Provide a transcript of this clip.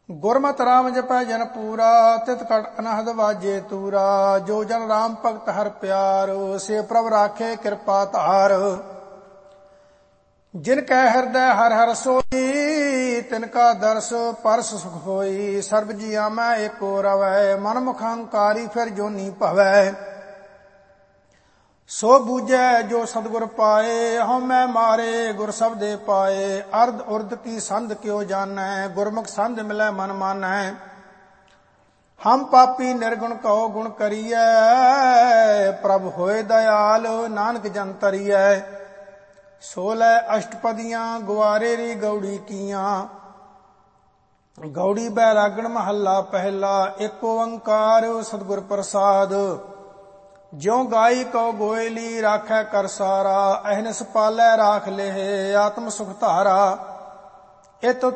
ਗੁਰਮਤਿ ਰਾਮ ਜਪੈ ਜਨ ਪੂਰਾ, ਤਿਤ ਕਟ ਅਨਹਦ ਵਾਜੇ ਤੂਰਾ। ਜੋ ਜਨ ਰਾਮ ਭਗਤ ਹਰਿ ਪਿਆਰ, ਸੇ ਪ੍ਰਭ ਰਾਖੇ ਕਿਰਪਾ ਧਾਰ। ਜਿਨ ਕੈ ਹਿਰਦੈ ਹਰਿ ਹਰਿ ਸੋਈ, ਤਿਨ ਕਾ ਦਰਸ ਪਰਸ ਸੁਖ ਹੋਈ। ਸਰਬ ਜੀਆਂ ਮੈਂ ਏਕੋ ਰਵੈ, ਮਨ ਮੁਖ ਹੰਕਾਰੀ ਫਿਰ ਜੋਨੀ ਭਵੈ। ਸੋ ਬੂਝੈ ਜੋ ਸਤਿਗੁਰ ਪਾਏ, ਹਉਮੈ ਮਾਰੇ ਗੁਰ ਸਬਦੇ ਪਾਏ। ਅਰਧ ਉਰਧ ਕੀ ਸੰਧ ਕਿਉ ਜਾਣੈ, ਗੁਰਮੁਖ ਸੰਧ ਮਿਲੈ ਮਨ ਮਾਨੈ। ਹਮ ਪਾਪੀ ਨਿਰਗੁਣ ਕਉ ਗੁਣ ਕਰੀਐ, ਪ੍ਰਭ ਹੋਏ ਦਇਆਲ ਨਾਨਕ ਜਨ ਤਰੀਐ। ਸੋ ਲੈ ਅਸ਼ਟਪਦੀਆਂ ਗੁਆਰੇ ਰੀ ਗੌੜੀ ਕੀਆਂ, ਗੌੜੀ ਬੈਰਾਗਣ ਮਹੱਲਾ ਪਹਿਲਾ। ਏਕ ਓੰਕਾਰ ਸਤਿਗੁਰ ਪ੍ਰਸਾਦ, ਜਿਉ ਗਾਈ ਕਉ ਗੋਇਲੀ ਰਾਖੈ ਕਰ ਸਾਰਾ। ਅਹਨਿਸ ਪਾਲੈ ਰਾਖ ਲੇਹ ਆਤਮ ਸੁਖ ਧਾਰਾ। ਇਤ